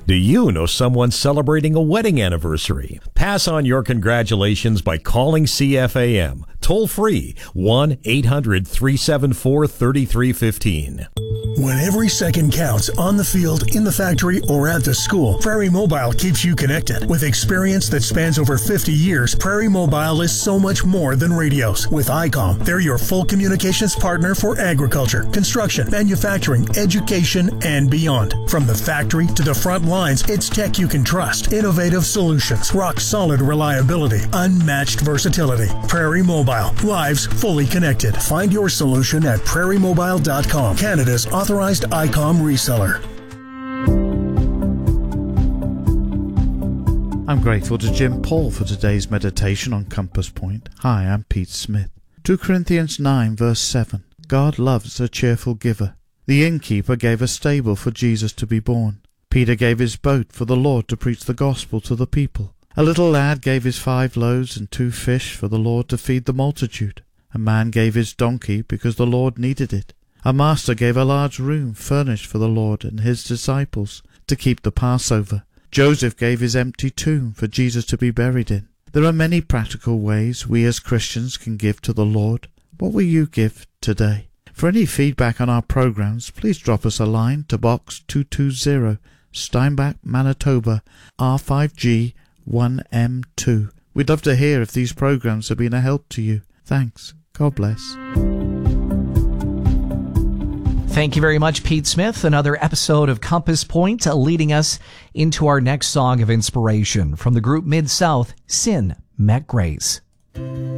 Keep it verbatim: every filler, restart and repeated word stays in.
Do you know someone celebrating a wedding anniversary? Pass on your congratulations by calling C F A M. Toll free, one eight hundred three seven four three three one five. When every second counts on the field, in the factory, or at the school, Prairie Mobile keeps you connected. With experience that spans over fifty years, Prairie Mobile is so much more than radios. With I COM, they're your full communications partner for agriculture, construction, manufacturing, education, and beyond. From the factory to the front lines, it's tech you can trust. Innovative solutions, rock-solid reliability, unmatched versatility. Prairie Mobile, lives fully connected. Find your solution at prairie mobile dot com, Canada's authorized I COM reseller. I'm grateful to Jim Paul for today's meditation on Compass Point. Hi, I'm Pete Smith. Second Corinthians nine verse seven. God loves a cheerful giver. The innkeeper gave a stable for Jesus to be born. Peter gave his boat for the Lord to preach the gospel to the people. A little lad gave his five loaves and two fish for the Lord to feed the multitude. A man gave his donkey because the Lord needed it. A master gave a large room furnished for the Lord and his disciples to keep the Passover. Joseph gave his empty tomb for Jesus to be buried in. There are many practical ways we as Christians can give to the Lord. What will you give today? For any feedback on our programs, please drop us a line to Box two two zero, Steinbach, Manitoba, R five G one M two. We'd love to hear if these programs have been a help to you. Thanks. God bless. Thank you very much, Pete Smith. Another episode of Compass Point uh, leading us into our next song of inspiration from the group Mid-South, Sin Met Grace.